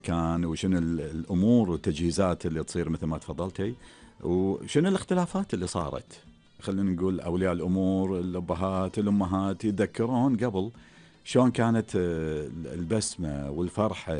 كان وشنو الأمور والتجهيزات اللي تصير مثل ما تفضلتي، وشنو الاختلافات اللي صارت. خلينا نقول أولياء الأمور، الأبهات، الأمهات يتذكرون قبل شلون كانت البسمة والفرحة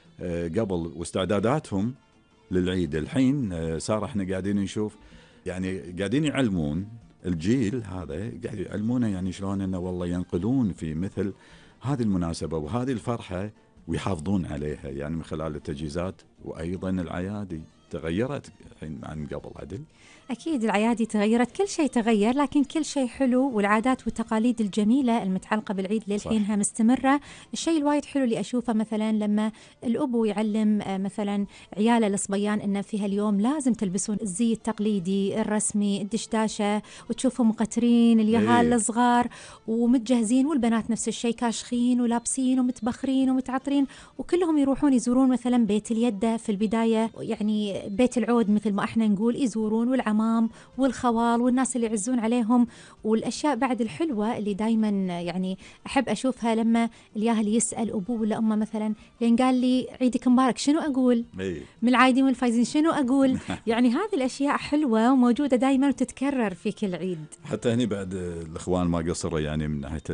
قبل واستعداداتهم للعيد. الحين صار احنا قاعدين نشوف يعني قاعدين يعلمون الجيل هذا، قاعد يعلمونه يعني شلون انه والله ينقلون في مثل هذه المناسبة وهذه الفرحة ويحافظون عليها، يعني من خلال التجهيزات. وأيضا العيادي تغيرت الحين عن قبل عدل. أكيد العيادي تغيرت، كل شيء تغير، لكن كل شيء حلو، والعادات والتقاليد الجميلة المتعلقة بالعيد للحينها مستمرة. الشيء الوايد حلو اللي أشوفه مثلا لما الأبو يعلم مثلا عياله الصبيان إن في هاليوم لازم تلبسون الزي التقليدي الرسمي، الدشداشة، وتشوفهم مقترين اليهال الصغار ومتجهزين، والبنات نفس الشيء كاشخين ولابسين ومتبخرين ومتعطرين، وكلهم يروحون يزورون مثلا بيت اليدة في البداية، يعني بيت العود مثل ما احنا نقول، يزورون والعمام والخوال والناس اللي يعزون عليهم. والأشياء بعد الحلوة اللي دايما يعني أحب أشوفها لما الياهل يسأل أبوه ولا أمه مثلا لين قال لي عيدك مبارك شنو أقول؟ من العايدين والفايزين شنو أقول؟ يعني هذه الأشياء حلوة وموجودة دايما وتتكرر في كل عيد. حتى هني بعد الإخوان ما قصروا يعني من ناحية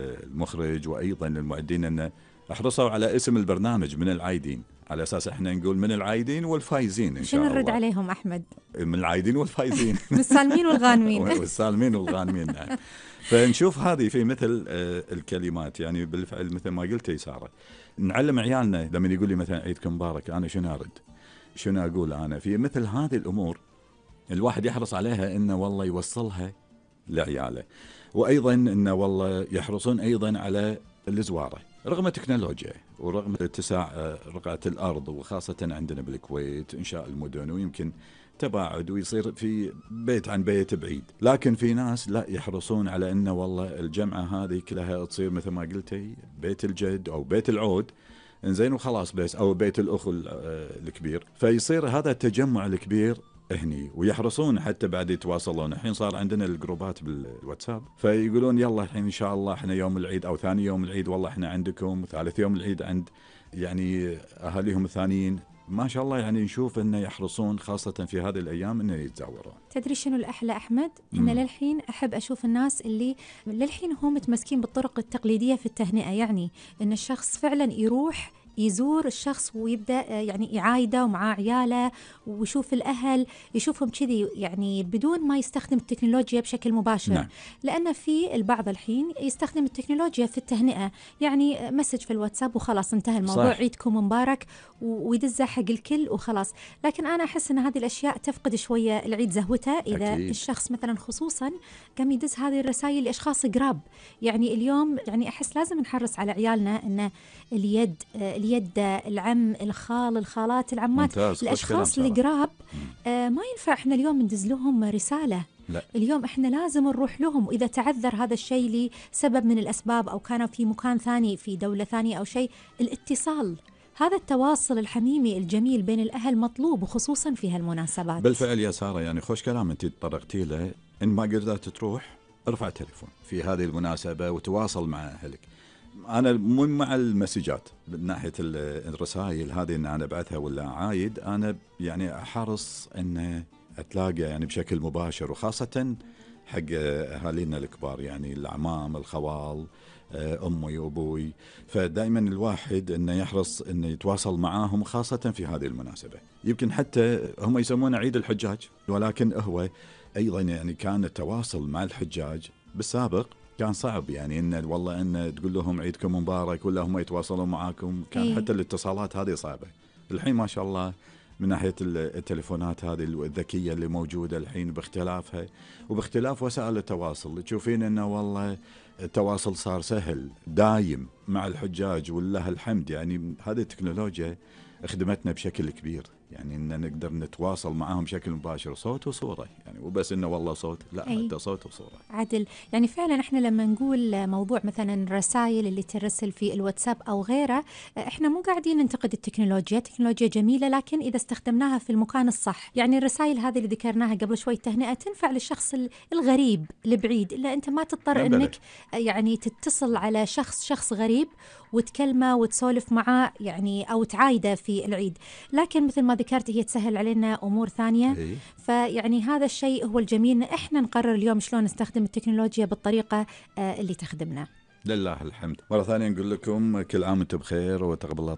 المخرج وأيضا المعدين أن احرصوا على اسم البرنامج من العايدين، على أساس إحنا نقول من العايدين والفايزين إن شاء الله. شنو نرد عليهم أحمد؟ من العايدين والفايزين. من السالمين والغانمين. والسالمين والغانمين. نعم. فنشوف هذه في مثل الكلمات، يعني بالفعل مثل ما قلت سارة، نعلم عيالنا لما يقول لي مثلا عيدكم مبارك أنا شنو أرد، شنو أقول أنا في مثل هذه الأمور. الواحد يحرص عليها إنه والله يوصلها لعياله، وأيضا إنه والله يحرصون أيضا على الزوارة رغم التكنولوجيا ورغم اتساع رقعة الأرض، وخاصة عندنا بالكويت إنشاء المدن ويمكن تباعد ويصير في بيت عن بيت بعيد، لكن في ناس لا يحرصون على أنه والله الجمعة هذه كلها تصير مثل ما قلتي بيت الجد أو بيت العود إنزين وخلاص بس، أو بيت الأخو الكبير، فيصير هذا التجمع الكبير هني. ويحرصون حتى بعد يتواصلون. الحين صار عندنا الجروبات بالواتساب فيقولون يلا الحين إن شاء الله احنا يوم العيد أو ثاني يوم العيد والله احنا عندكم، وثالث يوم العيد عند يعني أهاليهم الثانيين. ما شاء الله يعني نشوف أنه يحرصون خاصة في هذه الأيام أنه يتزاورون. تدري شنو الأحلى أحمد؟ إن للحين أحب أشوف الناس اللي للحين هم متمسكين بالطرق التقليدية في التهنئة، يعني إن الشخص فعلا يروح يزور الشخص ويبدأ يعني يعايده ومعاه عياله ويشوف الأهل، يشوفهم كذي يعني بدون ما يستخدم التكنولوجيا بشكل مباشر. نعم. لأن في البعض الحين يستخدم التكنولوجيا في التهنئة، يعني مسج في الواتساب وخلاص انتهى الموضوع، صح. عيدكم مبارك ويدزها حق الكل وخلاص. لكن أنا أحس أن هذه الأشياء تفقد شوية العيد زهوته إذا أكيد. الشخص مثلا خصوصا قام يدز هذه الرسائل لأشخاص قراب. يعني اليوم يعني أحس لازم نحرص على عيالنا أن اليد العم الخال الخالات العمات ممتاز. الأشخاص اللي قراب ما ينفع احنا اليوم ندز لهم رسالة. لا. اليوم احنا لازم نروح لهم، وإذا تعذر هذا الشيء لسبب من الأسباب أو كانوا في مكان ثاني في دولة ثانية أو شيء، الاتصال، هذا التواصل الحميمي الجميل بين الأهل مطلوب وخصوصا في هالمناسبات. بالفعل يا سارة، يعني خوش كلام انت تطرقتي له. إن ما قدرت تروح ارفع تليفون في هذه المناسبة وتواصل مع أهلك. أنا مو مع المسجات من ناحية الرسائل هذه إن أنا أبعثها ولا عايد، أنا يعني أحرص أن أتلاقى يعني بشكل مباشر، وخاصة حق أهالينا الكبار يعني الأعمام الخوال أمي وأبوي. فدائما الواحد أنه يحرص أنه يتواصل معاهم خاصة في هذه المناسبة. يمكن حتى هم يسمونه عيد الحجاج، ولكن هو أيضا يعني كان التواصل مع الحجاج بالسابق كان صعب، يعني إن والله إن تقول لهم عيدكم مبارك ولا هم يتواصلون معاكم، كان حتى الاتصالات هذه صعبة. الحين ما شاء الله من ناحية التليفونات هذه الذكية اللي موجودة الحين باختلافها وباختلاف وسائل التواصل، تشوفين إنه والله التواصل صار سهل دايم مع الحجاج ولله الحمد. يعني هذه التكنولوجيا خدمتنا بشكل كبير، يعني إن نقدر نتواصل معهم بشكل مباشر صوت وصورة، يعني وبس إنه والله صوت، لا حتى صوت وصورة. عدل، يعني فعلا احنا لما نقول موضوع مثلا الرسائل اللي ترسل في الواتساب أو غيره، احنا مو قاعدين ننتقد التكنولوجيا، تكنولوجيا جميلة لكن إذا استخدمناها في المكان الصح. يعني الرسائل هذه اللي ذكرناها قبل شوي تهنئة تنفع للشخص الغريب البعيد، إلا أنت ما تضطر أنك يعني تتصل على شخص غريب وتكلمه وتسولف معاه يعني أو تعايده في العيد. لكن مثل ما ذكرت هي تسهل علينا أمور ثانية. إيه. فيعني هذا الشيء هو الجميل، إن إحنا نقرر اليوم شلون نستخدم التكنولوجيا بالطريقة اللي تخدمنا. لله الحمد. مرة ثانية نقول لكم كل عام وانتم بخير وتقبل الله